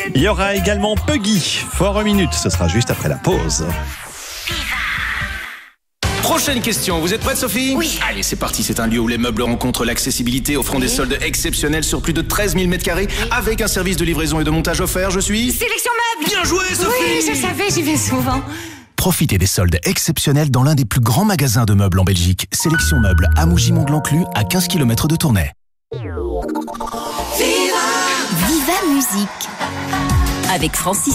Il y aura également Puggy, for a minute, ce sera juste après la pause. Prochaine question, vous êtes prête Sophie ? Oui. Allez, c'est parti, c'est un lieu où les meubles rencontrent l'accessibilité, offrant des soldes exceptionnels sur plus de 13 000 m², avec un service de livraison et de montage offert, je suis... Sélection meuble. Bien joué Sophie. Oui, je savais, j'y vais souvent. Profitez des soldes exceptionnels dans l'un des plus grands magasins de meubles en Belgique. Sélection meuble à Mougy-Mont-Glan-Clus, à 15 km de Tournai. Viva Musique avec Francis